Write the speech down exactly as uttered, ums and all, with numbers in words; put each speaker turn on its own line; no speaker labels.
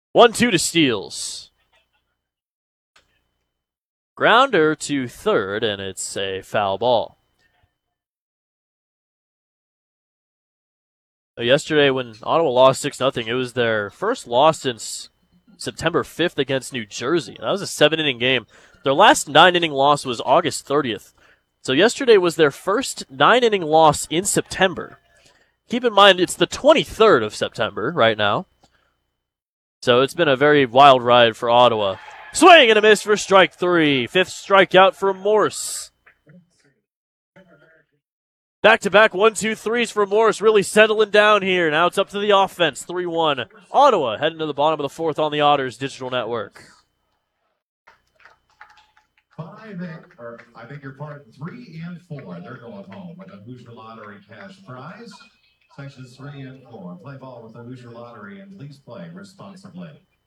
one two to Steals. Grounder to third, and it's a foul ball. Yesterday, when Ottawa lost six nothing, it was their first loss since September fifth against New Jersey. That was a seven-inning game. Their last nine-inning loss was August thirtieth. So yesterday was their first nine-inning loss in September. Keep in mind, it's the twenty-third of September right now. So it's been a very wild ride for Ottawa. Swing and a miss for strike three. Fifth strikeout for Morse. Back-to-back one two threes for Morse, really settling down here. Now it's up to the offense, three one. Ottawa heading to the bottom of the fourth on the Otters Digital Network.
Five, or I beg your pardon, three and four. They're going home with a Hoosier Lottery cash prize. Sections three and four. Play ball with the Hoosier Lottery and please play responsibly.